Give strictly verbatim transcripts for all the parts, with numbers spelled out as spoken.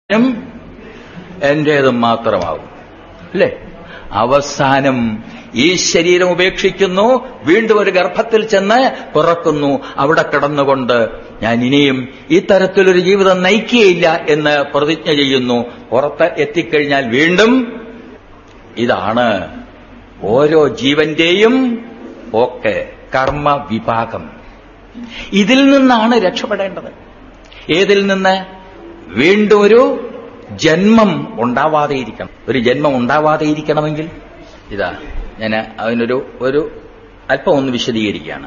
എന്റേതും മാത്രമാവും. അല്ലേ? അവസാനം ഈ ശരീരം ഉപേക്ഷിക്കുന്നു, വീണ്ടും ഒരു ഗർഭത്തിൽ ചെന്ന് പിറക്കുന്നു. അവിടെ കിടന്നുകൊണ്ട് ഞാൻ ഇനിയും ഈ തരത്തിലൊരു ജീവിതം നയിക്കുകയില്ല എന്ന് പ്രതിജ്ഞ ചെയ്യുന്നു. പുറത്ത് എത്തിക്കഴിഞ്ഞാൽ വീണ്ടും ഇതാണ് ഓരോ ജീവന്റെയും ഒക്കെ കർമ്മ വിഭാഗം. ഇതിൽ നിന്നാണ് രക്ഷപ്പെടേണ്ടത്. ഏതിൽ നിന്ന്? വീണ്ടും ഒരു ജന്മം ഉണ്ടാവാതെയിരിക്കണം. ഒരു ജന്മം ഉണ്ടാവാതെയിരിക്കണമെങ്കിൽ ഇതാ ഞാൻ അതിനൊരു ഒരു അല്പം ഒന്ന് വിശദീകരിക്കുകയാണ്.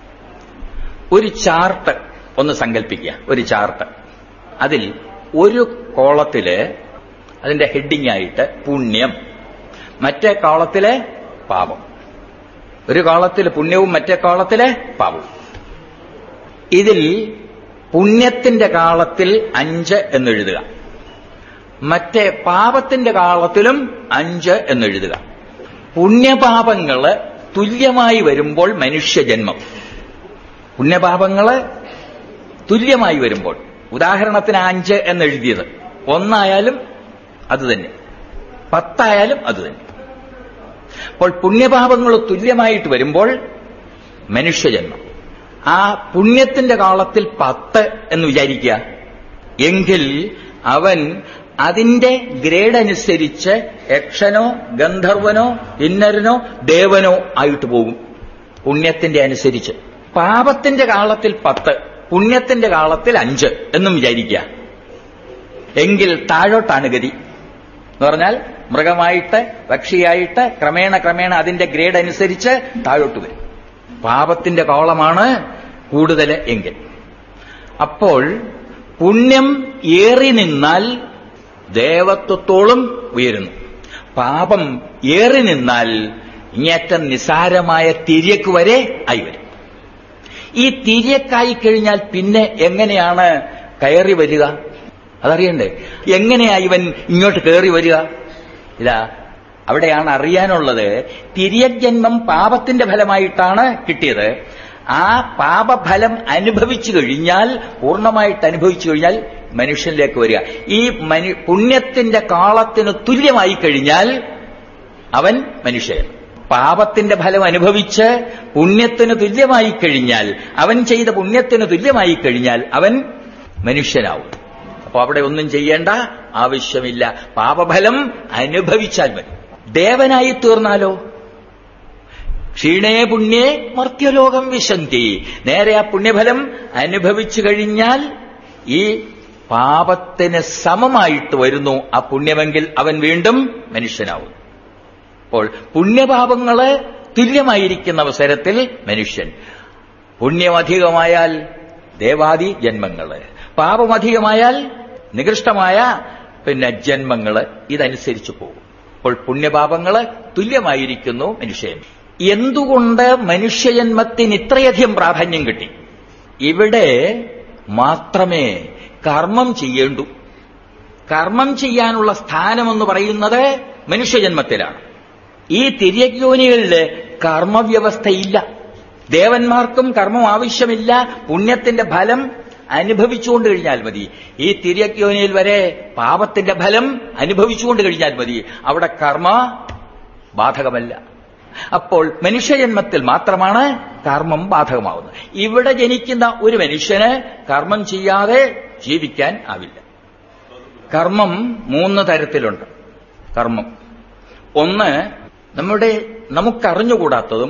ഒരു ചാർട്ട് ഒന്ന് സങ്കല്പിക്കുക. ഒരു ചാർട്ട്. അതിൽ ഒരു കോളത്തില് അതിന്റെ ഹെഡിംഗ് ആയിട്ട് പുണ്യം, മറ്റേ കോളത്തില് പാപം. ഒരു കോളത്തില് പുണ്യവും മറ്റേ കോളത്തില് പാപവും. ഇതിൽ പുണ്യത്തിന്റെ കാളത്തിൽ അഞ്ച് എന്നെഴുതുക, മറ്റേ പാപത്തിന്റെ കാളത്തിലും അഞ്ച് എന്നെഴുതുക. പുണ്യപാപങ്ങള് തുല്യമായി വരുമ്പോൾ മനുഷ്യജന്മം. പുണ്യപാപങ്ങള് തുല്യമായി വരുമ്പോൾ, ഉദാഹരണത്തിന് അഞ്ച് എന്നെഴുതിയത് ഒന്നായാലും അത് തന്നെ, പത്തായാലും അത് തന്നെ. അപ്പോൾ പുണ്യപാപങ്ങൾ തുല്യമായിട്ട് വരുമ്പോൾ മനുഷ്യജന്മം. ആ പുണ്യത്തിന്റെ കാളത്തിൽ പത്ത് എന്ന് വിചാരിക്കുക. എങ്കിൽ അവൻ അതിന്റെ ഗ്രേഡ് അനുസരിച്ച് യക്ഷനോ ഗന്ധർവനോ കിന്നരനോ ദേവനോ ആയിട്ട് പോകും. പുണ്യത്തിന്റെ അനുസരിച്ച്. പാപത്തിന്റെ കാളത്തിൽ പത്ത്, പുണ്യത്തിന്റെ കാളത്തിൽ അഞ്ച് എന്നും വിചാരിക്കുക. എങ്കിൽ താഴോട്ടാണ് ഗതി. എന്ന് പറഞ്ഞാൽ മൃഗമായിട്ട് പക്ഷിയായിട്ട് ക്രമേണ ക്രമേണ അതിന്റെ ഗ്രേഡ് അനുസരിച്ച് താഴോട്ട് വരും. പാപത്തിന്റെ കോളമാണ് കൂടുതൽ എങ്കിൽ. അപ്പോൾ പുണ്യം ഏറി നിന്നാൽ ദേവത്വത്തോളം ഉയരുന്നു. പാപം ഏറി നിന്നാൽ ഇങ്ങേറ്റം നിസാരമായ തിര്യക്ക് വരെ ആയി വരും. ഈ തിര്യക്കായി കഴിഞ്ഞാൽ പിന്നെ എങ്ങനെയാണ് കയറി വരിക? അതറിയണ്ടേ? എങ്ങനെയാ ഇവൻ ഇങ്ങോട്ട് കയറി വരിക? ഇതാ അവിടെയാണ് അറിയാനുള്ളത്. തിര്യജന്മം പാപത്തിന്റെ ഫലമായിട്ടാണ് കിട്ടിയത്. ആ പാപഫലം അനുഭവിച്ചു കഴിഞ്ഞാൽ, പൂർണ്ണമായിട്ട് അനുഭവിച്ചു കഴിഞ്ഞാൽ മനുഷ്യനിലേക്ക് വരിക. ഈ മനു പുണ്യത്തിന്റെ കാളത്തിന് തുല്യമായി കഴിഞ്ഞാൽ അവൻ മനുഷ്യൻ. പാപത്തിന്റെ ഫലം അനുഭവിച്ച് പുണ്യത്തിന് തുല്യമായി കഴിഞ്ഞാൽ, അവൻ ചെയ്ത പുണ്യത്തിന് തുല്യമായി കഴിഞ്ഞാൽ അവൻ മനുഷ്യനാവും. അപ്പൊ അവിടെ ഒന്നും ചെയ്യേണ്ട ആവശ്യമില്ല. പാപഫലം അനുഭവിച്ചാൽ മതി. ദേവനായി തീർന്നാലോ? ക്ഷീണേ പുണ്യേ മർത്യലോകം വിശന്തി. നേരെ ആ പുണ്യഫലം അനുഭവിച്ചു കഴിഞ്ഞാൽ ഈ പാപത്തിന് സമമായിട്ട് വരുന്നു ആ പുണ്യമെങ്കിൽ അവൻ വീണ്ടും മനുഷ്യനാവും. അപ്പോൾ പുണ്യപാപങ്ങള് തുല്യമായിരിക്കുന്ന അവസരത്തിൽ മനുഷ്യൻ. പുണ്യമധികമായാൽ ദേവാദി ജന്മങ്ങള്, പാപമധികമായാൽ നികൃഷ്ടമായ പിന്നെ ജന്മങ്ങള്. ഇതനുസരിച്ച് പോകും. അപ്പോൾ പുണ്യപാപങ്ങള് തുല്യമായിരിക്കുന്നു മനുഷ്യൻ. എന്തുകൊണ്ട് മനുഷ്യജന്മത്തിന് ഇത്രയധികം പ്രാധാന്യം കിട്ടി? ഇവിടെ മാത്രമേ കർമ്മം ചെയ്യേണ്ടൂ. കർമ്മം ചെയ്യാനുള്ള സ്ഥാനമെന്ന് പറയുന്നത് മനുഷ്യജന്മത്തിലാണ്. ഈ തിര്യജ്ഞോനികളില് കർമ്മവ്യവസ്ഥയില്ല. ദേവന്മാർക്കും കർമ്മം ആവശ്യമില്ല. പുണ്യത്തിന്റെ ഫലം അനുഭവിച്ചുകൊണ്ട് കഴിഞ്ഞാൽ മതി. ഈ തിര്യജ്ഞോനിയിൽ വരെ പാപത്തിന്റെ ഫലം അനുഭവിച്ചുകൊണ്ട് കഴിഞ്ഞാൽ മതി. അവിടെ കർമ്മ ബാധകമല്ല. അപ്പോൾ മനുഷ്യജന്മത്തിൽ മാത്രമാണ് കർമ്മം ബാധകമാവുന്നത്. ഇവിടെ ജനിക്കുന്ന ഒരു മനുഷ്യന് കർമ്മം ചെയ്യാതെ ജീവിക്കാൻ ആവില്ല. കർമ്മം മൂന്ന് തരത്തിലുണ്ട്. കർമ്മം ഒന്ന് നമ്മുടെ നമുക്കറിഞ്ഞുകൂടാത്തതും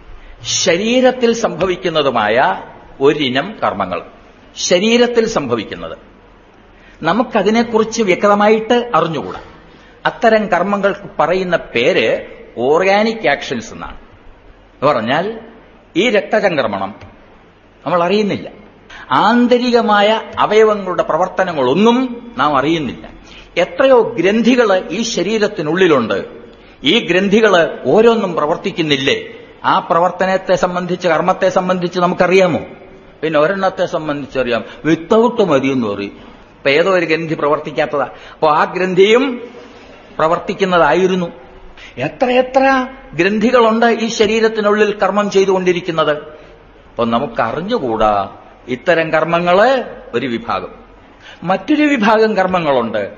ശരീരത്തിൽ സംഭവിക്കുന്നതുമായ ഒരിനം കർമ്മങ്ങൾ. ശരീരത്തിൽ സംഭവിക്കുന്നത് നമുക്കതിനെക്കുറിച്ച് വ്യക്തമായിട്ട് അറിഞ്ഞുകൂടാ. അത്തരം കർമ്മങ്ങൾക്ക് പറയുന്ന പേര് ഓർഗാനിക് ആക്ഷൻസ് എന്നാണ്. എന്ന് പറഞ്ഞാൽ ഈ രക്തചംക്രമണം നമ്മൾ അറിയുന്നില്ല. ആന്തരികമായ അവയവങ്ങളുടെ പ്രവർത്തനങ്ങളൊന്നും നാം അറിയുന്നില്ല. എത്രയോ ഗ്രന്ഥികൾ ഈ ശരീരത്തിനുള്ളിലുണ്ട്. ഈ ഗ്രന്ഥികൾ ഓരോന്നും പ്രവർത്തിക്കുന്നില്ലേ? ആ പ്രവർത്തനത്തെ സംബന്ധിച്ച്, കർമ്മത്തെ സംബന്ധിച്ച് നമുക്കറിയാമോ? പിന്നെ ഒരെണ്ണത്തെ സംബന്ധിച്ചറിയാം. വിത്തൗട്ട് മതിയെന്ന് പറയും. ഇപ്പൊ ഏതോ ഒരു ഗ്രന്ഥി പ്രവർത്തിക്കാത്തതാ. അപ്പോൾ ആ ഗ്രന്ഥിയും പ്രവർത്തിക്കുന്നതായിരുന്നു. എത്രയെത്ര ഗ്രന്ഥികളുണ്ട് ഈ ശരീരത്തിനുള്ളിൽ കർമ്മം ചെയ്തുകൊണ്ടിരിക്കുന്നത്. അപ്പൊ നമുക്കറിഞ്ഞുകൂടാ. ഇത്തരം കർമ്മങ്ങള് ഒരു വിഭാഗം. മറ്റൊരു വിഭാഗം കർമ്മങ്ങളുണ്ട്.